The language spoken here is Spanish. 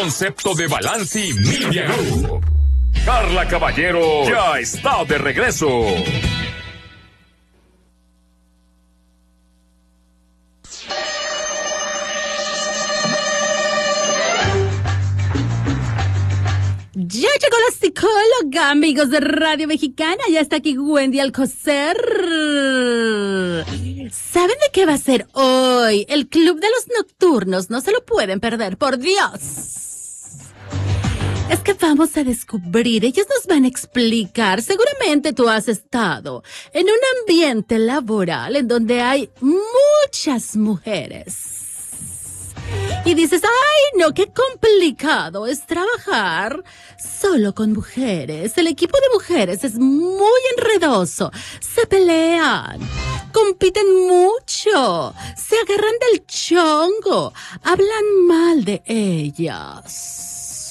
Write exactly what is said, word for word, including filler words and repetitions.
concepto de Balanci Media Group. Carla Caballero ya está de regreso. Ya llegó la psicóloga, amigos de Radio Mexicana. Ya está aquí Wendy Alcocer. ¿Saben de qué va a ser hoy? El Club de los Nocturnos. No se lo pueden perder, por Dios. Es que vamos a descubrir, ellos nos van a explicar. Seguramente tú has estado en un ambiente laboral en donde hay muchas mujeres. Y dices, ay, no, qué complicado es trabajar solo con mujeres. El equipo de mujeres es muy enredoso. Se pelean, compiten mucho, se agarran del chongo, hablan mal de ellas.